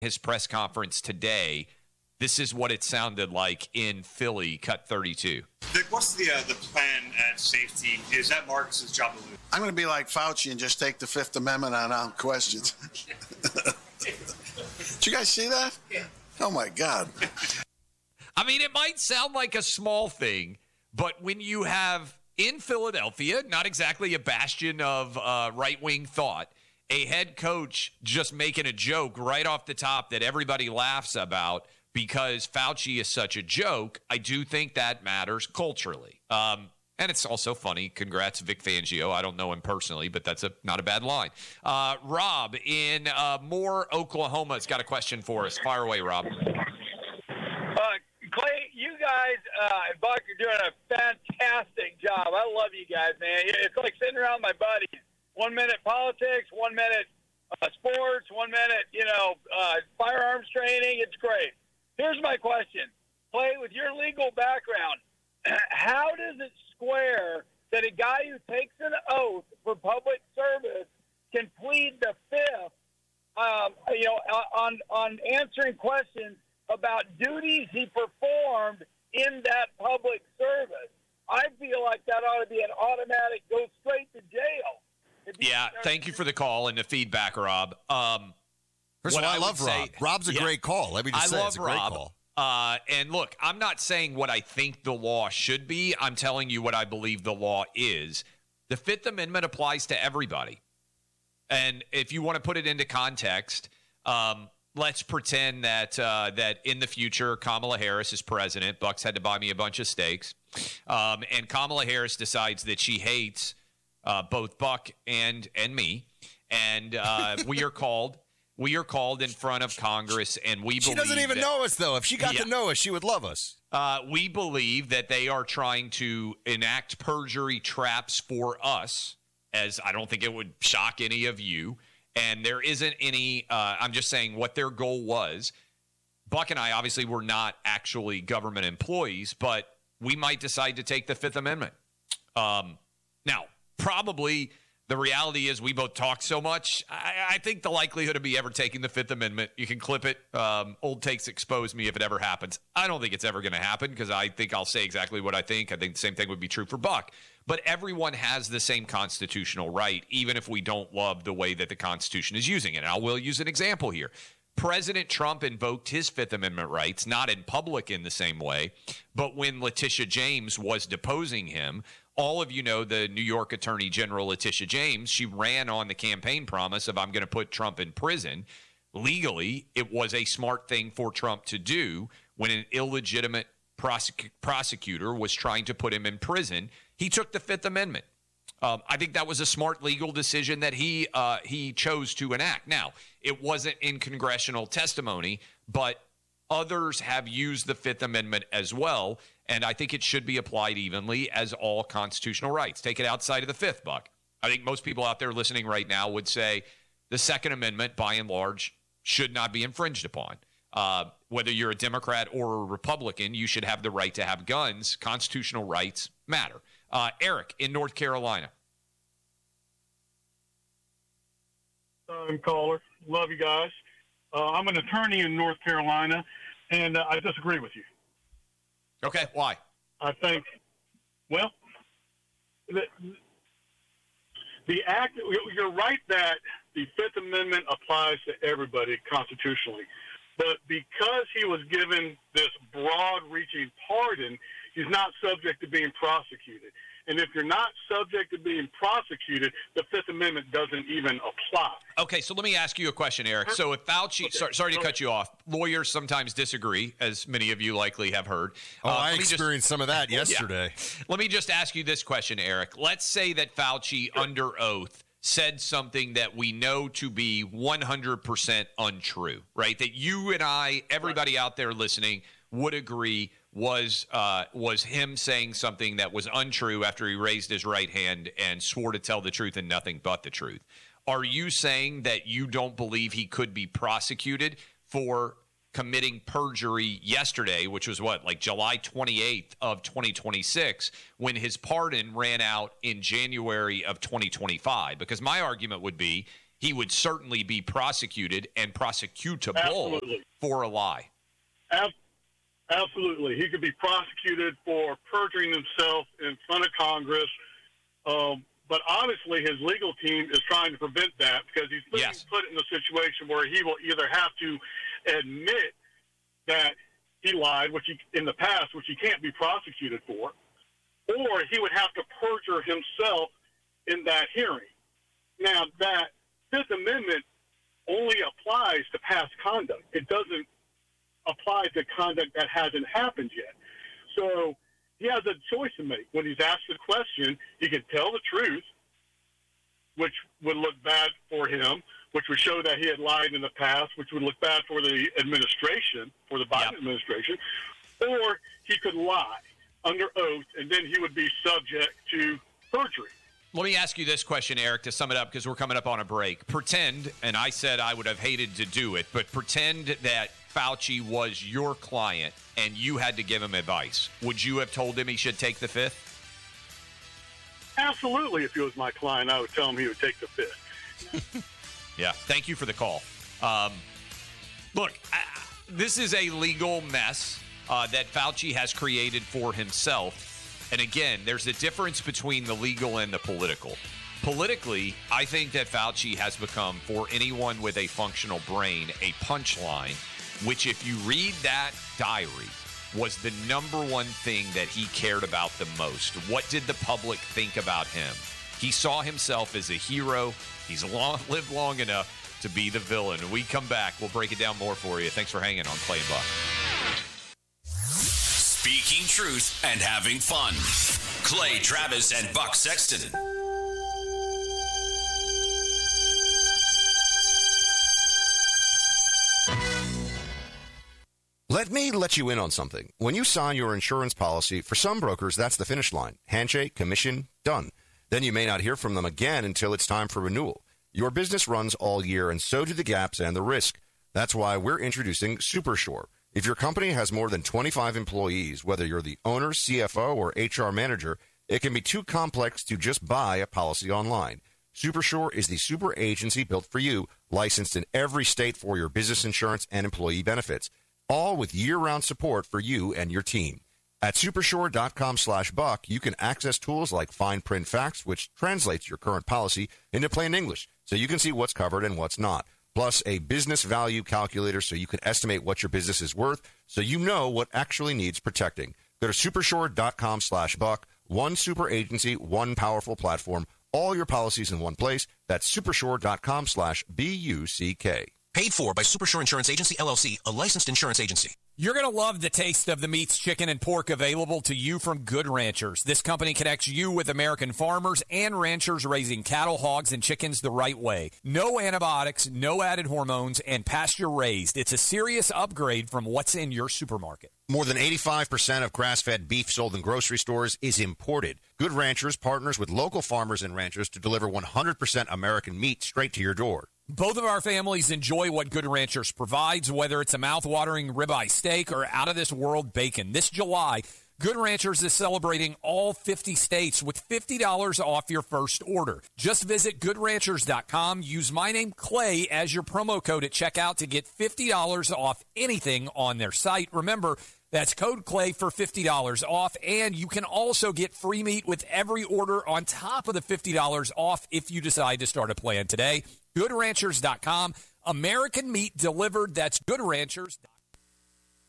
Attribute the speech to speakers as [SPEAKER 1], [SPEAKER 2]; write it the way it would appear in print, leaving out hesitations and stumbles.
[SPEAKER 1] his press conference today, this is what it sounded like in Philly, cut 32.
[SPEAKER 2] Vic, what's the plan at safety? Is that Marcus's job to lose?
[SPEAKER 3] I'm going to be like Fauci and just take the Fifth Amendment on questions. Did you guys see that?
[SPEAKER 2] Yeah.
[SPEAKER 3] Oh, my God.
[SPEAKER 1] I mean, it might sound like a small thing, but when you have in Philadelphia, not exactly a bastion of right-wing thought, a head coach just making a joke right off the top that everybody laughs about because Fauci is such a joke, I do think that matters culturally. And it's also funny. Congrats, Vic Fangio. I don't know him personally, but that's not a bad line. Rob in Moore, Oklahoma, has got a question for us. Fire away, Rob.
[SPEAKER 4] Clay, you guys and Buck are doing a fantastic job. I love you guys, man. It's like sitting around with my buddies. 1 minute politics, 1 minute sports, 1 minute, firearms training. It's great. Here's my question. Clay, with your legal background, how does it square that a guy who takes an oath for public service can plead the fifth, on answering questions about duties he performed in that public service? I feel like that ought to be an automatic go straight to jail.
[SPEAKER 1] Yeah, thank you for the call and the feedback, Rob.
[SPEAKER 5] First of all, I love Rob. Rob's a great call. Let me just say, it's a great call.
[SPEAKER 1] And look, I'm not saying what I think the law should be. I'm telling you what I believe the law is. The Fifth Amendment applies to everybody. And if you want to put it into context, let's pretend that in the future, Kamala Harris is president. Bucks had to buy me a bunch of steaks. And Kamala Harris decides that she hates both Buck and me. And we are called in front of Congress, and we believe
[SPEAKER 5] she doesn't even know us, though. If she got to know us, she would love us.
[SPEAKER 1] We believe that they are trying to enact perjury traps for us, as I don't think it would shock any of you. And there isn't any, I'm just saying what their goal was. Buck and I obviously were not actually government employees, but we might decide to take the Fifth Amendment. Now, probably the reality is we both talk so much. I think the likelihood of me ever taking the Fifth Amendment, you can clip it. Old takes expose me if it ever happens. I don't think it's ever going to happen because I think I'll say exactly what I think. I think the same thing would be true for Buck. But everyone has the same constitutional right, even if we don't love the way that the Constitution is using it. And I will use an example here. President Trump invoked his Fifth Amendment rights, not in public in the same way, but when Letitia James was deposing him. All of you know the New York Attorney General Letitia James. She ran on the campaign promise of I'm going to put Trump in prison. Legally, it was a smart thing for Trump to do when an illegitimate prosecutor was trying to put him in prison. He took the Fifth Amendment. I think that was a smart legal decision that he chose to enact. Now, it wasn't in congressional testimony, but others have used the Fifth Amendment as well, and I think it should be applied evenly as all constitutional rights. Take it outside of the Fifth, Buck. I think most people out there listening right now would say the Second Amendment, by and large, should not be infringed upon. Whether you're a Democrat or a Republican, you should have the right to have guns. Constitutional rights matter. Eric in North Carolina.
[SPEAKER 6] Caller. Love you guys. I'm an attorney in North Carolina, and I disagree with you.
[SPEAKER 1] Okay, why?
[SPEAKER 6] I think, well, the act, you're right that the Fifth Amendment applies to everybody constitutionally. But because he was given this broad-reaching pardon, he's not subject to being prosecuted. And if you're not subject to being prosecuted, the Fifth Amendment doesn't even apply.
[SPEAKER 1] Okay, so let me ask you a question, Eric. So if Fauci, sorry to cut you off, lawyers sometimes disagree, as many of you likely have heard.
[SPEAKER 5] I experienced some of that yesterday.
[SPEAKER 1] Yeah. Let me just ask you this question, Eric. Let's say that Fauci, under oath, said something that we know to be 100% untrue, right? That you and I, everybody out there listening, would agree was him saying something that was untrue after he raised his right hand and swore to tell the truth and nothing but the truth. Are you saying that you don't believe he could be prosecuted for committing perjury yesterday, which was like July 28th of 2026, when his pardon ran out in January of 2025? Because my argument would be he would certainly be prosecuted and prosecutable
[SPEAKER 6] Absolutely.
[SPEAKER 1] For a lie.
[SPEAKER 6] Absolutely. He could be prosecuted for perjuring himself in front of Congress. But obviously his legal team is trying to prevent that because he's being put in a situation where he will either have to admit that he lied, which in the past, which he can't be prosecuted for, or he would have to perjure himself in that hearing. Now, that Fifth Amendment only applies to past conduct. It doesn't apply to conduct that hasn't happened yet. So he has a choice to make. When he's asked the question, he can tell the truth, which would look bad for him, which would show that he had lied in the past, which would look bad for the administration, for the Biden administration, or he could lie under oath, and then he would be subject to perjury.
[SPEAKER 1] Let me ask you this question, Eric, to sum it up, because we're coming up on a break. Pretend, and I said I would have hated to do it, but pretend that Fauci was your client and you had to give him advice. Would you have told him he should take the fifth?
[SPEAKER 6] Absolutely. If he was my client, I would tell him he would take the fifth.
[SPEAKER 1] Yeah. Thank you for the call. Look, this is a legal mess that Fauci has created for himself. And again, there's a difference between the legal and the political. Politically, I think that Fauci has become, for anyone with a functional brain, a punchline, which if you read that diary, was the number one thing that he cared about the most. What did the public think about him? He saw himself as a hero. He's lived long enough to be the villain. When we come back, we'll break it down more for you. Thanks for hanging on Clay and Buck.
[SPEAKER 7] Speaking truth and having fun. Clay Travis and Buck Sexton.
[SPEAKER 8] Let me let you in on something. When you sign your insurance policy, for some brokers, that's the finish line. Handshake, commission, done. Then you may not hear from them again until it's time for renewal. Your business runs all year, and so do the gaps and the risk. That's why we're introducing SuperSure. If your company has more than 25 employees, whether you're the owner, CFO, or HR manager, it can be too complex to just buy a policy online. SuperSure is the super agency built for you, licensed in every state for your business insurance and employee benefits, all with year-round support for you and your team. At supersure.com/buck, you can access tools like Fine Print Facts, which translates your current policy into plain English, so you can see what's covered and what's not. Plus a business value calculator so you can estimate what your business is worth so you know what actually needs protecting. Go to supersure.com/buck. One super agency, one powerful platform, all your policies in one place. That's supersure.com/BUCK.
[SPEAKER 9] Paid for by Supersure Insurance Agency, LLC, a licensed insurance agency.
[SPEAKER 10] You're going to love the taste of the meats, chicken, and pork available to you from Good Ranchers. This company connects you with American farmers and ranchers raising cattle, hogs, and chickens the right way. No antibiotics, no added hormones, and pasture-raised. It's a serious upgrade from what's in your supermarket.
[SPEAKER 8] More than 85% of grass-fed beef sold in grocery stores is imported. Good Ranchers partners with local farmers and ranchers to deliver 100% American meat straight to your door.
[SPEAKER 10] Both of our families enjoy what Good Ranchers provides, whether it's a mouth-watering ribeye steak or out-of-this-world bacon. This July, Good Ranchers is celebrating all 50 states with $50 off your first order. Just visit GoodRanchers.com. Use my name, Clay, as your promo code at checkout to get $50 off anything on their site. Remember, that's code Clay for $50 off, and you can also get free meat with every order on top of the $50 off if you decide to start a plan today. GoodRanchers.com. American meat delivered. That's GoodRanchers.com.